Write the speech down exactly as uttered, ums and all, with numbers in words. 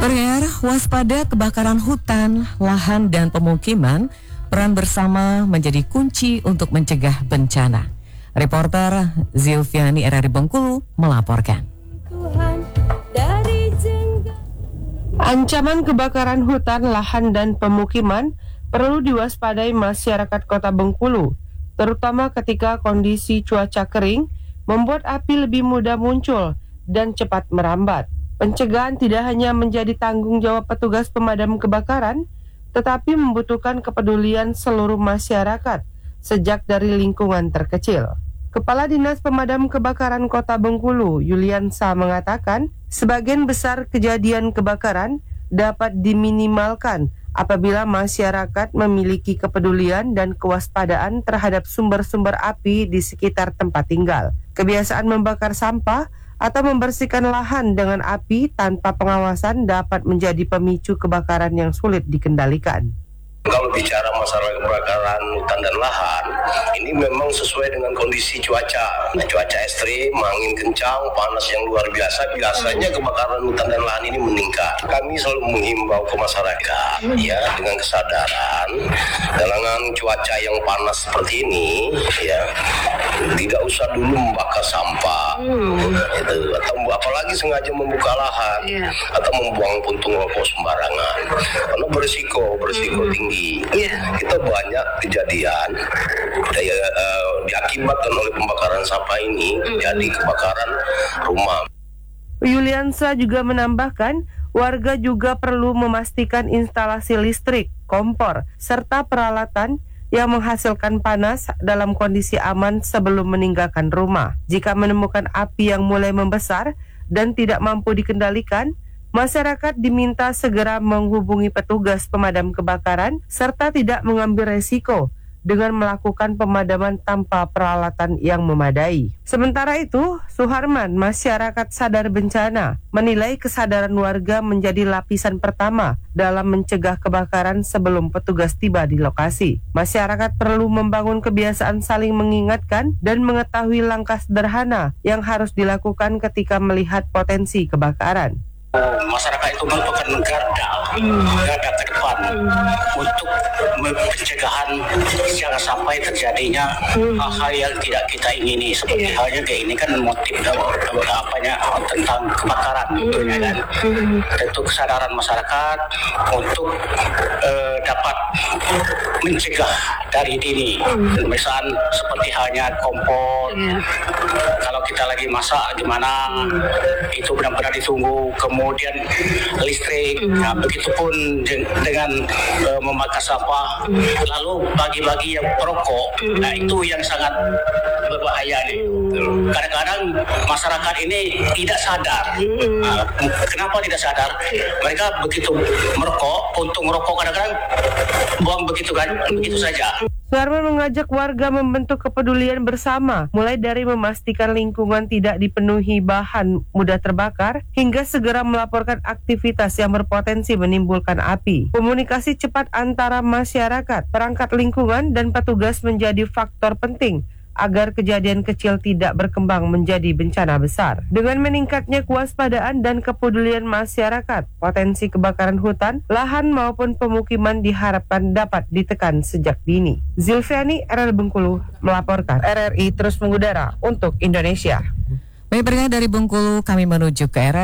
Pendengar, waspada kebakaran hutan, lahan, dan pemukiman, peran bersama menjadi kunci untuk mencegah bencana. Reporter Zilviani R R I Bengkulu melaporkan. Ancaman kebakaran hutan, lahan, dan pemukiman perlu diwaspadai masyarakat Kota Bengkulu, terutama ketika kondisi cuaca kering membuat api lebih mudah muncul dan cepat merambat. Pencegahan tidak hanya menjadi tanggung jawab petugas pemadam kebakaran, tetapi membutuhkan kepedulian seluruh masyarakat sejak dari lingkungan terkecil. Kepala Dinas Pemadam Kebakaran Kota Bengkulu, Yuliansa, mengatakan sebagian besar kejadian kebakaran dapat diminimalkan apabila masyarakat memiliki kepedulian dan kewaspadaan terhadap sumber-sumber api di sekitar tempat tinggal. Kebiasaan membakar sampah atau membersihkan lahan dengan api tanpa pengawasan dapat menjadi pemicu kebakaran yang sulit dikendalikan. Kalau bicara masalah kebakaran hutan dan lahan, ini memang sesuai dengan kondisi cuaca. Nah, cuaca ekstrim, angin kencang, panas yang luar biasa, biasanya kebakaran hutan dan lahan ini meningkat. Kami selalu menghimbau ke masyarakat, ya, dengan kesadaran, dalam cuaca yang panas seperti ini, ya, tidak usah dulu membakar sampah, hmm. itu, atau apalagi sengaja membuka lahan, yeah. atau membuang puntung rokok sembarangan, karena berisiko, berisiko hmm. tinggi. Yeah. Kita banyak kejadian ya, uh, diakibatkan oleh pembakaran sampah ini mm-hmm. jadi kebakaran rumah. Yuliansa juga menambahkan, warga juga perlu memastikan instalasi listrik, kompor, serta peralatan yang menghasilkan panas dalam kondisi aman sebelum meninggalkan rumah. Jika menemukan api yang mulai membesar dan tidak mampu dikendalikan, masyarakat diminta segera menghubungi petugas pemadam kebakaran serta tidak mengambil resiko dengan melakukan pemadaman tanpa peralatan yang memadai. Sementara itu, Suharman, masyarakat sadar bencana, menilai kesadaran warga menjadi lapisan pertama dalam mencegah kebakaran sebelum petugas tiba di lokasi. Masyarakat perlu membangun kebiasaan saling mengingatkan dan mengetahui langkah sederhana yang harus dilakukan ketika melihat potensi kebakaran. Masyarakat itu merupakan garda, hmm. garda terdepan hmm. untuk pencegahan jangan sampai terjadinya hmm. hal-hal yang tidak kita ingini, seperti yeah. halnya kayak ini kan motif apanya tentang kebakaran hmm. tentunya kan. Hmm. Tentu kesadaran masyarakat untuk uh, dapat mencegah dari dini, hmm. misalnya seperti halnya kompor, yeah. kalau kita lagi masak gimana hmm. itu benar-benar ditunggu. Kemudian Kemudian listrik, mm. nah, begitupun dengan uh, membakar sampah, mm. lalu bagi-bagi yang perokok, mm. nah itu yang sangat berbahaya nih. Mm. Kadang-kadang masyarakat ini tidak sadar. Mm. Nah, kenapa tidak sadar? Mereka begitu merokok, untung merokok kadang-kadang buang begitu kan, mm. begitu saja. Suharman mengajak warga membentuk kepedulian bersama, mulai dari memastikan lingkungan tidak dipenuhi bahan mudah terbakar, hingga segera melaporkan aktivitas yang berpotensi menimbulkan api. Komunikasi cepat antara masyarakat, perangkat lingkungan, dan petugas menjadi faktor penting agar kejadian kecil tidak berkembang menjadi bencana besar. Dengan meningkatnya kewaspadaan dan kepedulian masyarakat, potensi kebakaran hutan, lahan maupun pemukiman diharapkan dapat ditekan sejak dini. Zilviani R R I Bengkulu melaporkan. R R I terus mengudara untuk Indonesia. Baik, dari Bengkulu kami menuju ke R R I.